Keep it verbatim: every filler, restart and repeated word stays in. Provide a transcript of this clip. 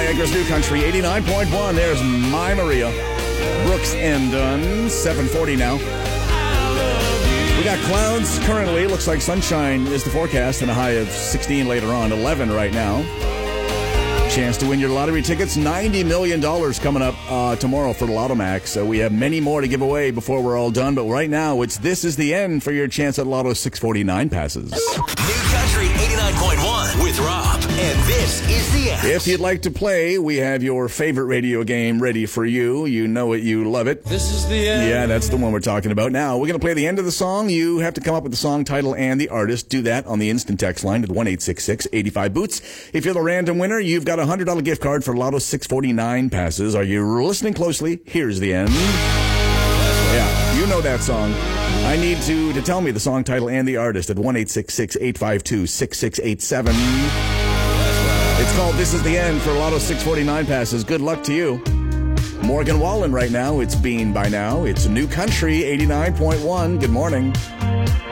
Anchors New Country, eighty-nine point one. There's My Maria. Brooks and Dunn, seven forty now. We got clouds currently. Looks like sunshine is the forecast and a high of sixteen later on, eleven right now. Chance to win your lottery tickets, ninety million dollars coming up uh, tomorrow for the Lotto Max. So we have many more to give away before we're all done. But right now, it's This Is the End for your chance at Lotto six forty-nine passes. New Country eighty-nine point one with Rob. And this is the end. If you'd like to play, we have your favorite radio game ready for you. You know it, you love it. This is the end. Yeah, that's the one we're talking about. Now, we're going to play the end of the song. You have to come up with the song title and the artist. Do that on the instant text line at one eight six six, eight five, boots. If you're the random winner, you've got a one hundred dollars gift card for Lotto six forty-nine passes. Are you listening closely? Here's the end. Yeah, you know that song. I need to, to tell me the song title and the artist at one eight six six, eight five two, six six eight seven. It's called This Is the End for Lotto six forty-nine passes. Good luck to you. Morgan Wallen right now. It's Bean by now. It's New Country eighty-nine point one. Good morning.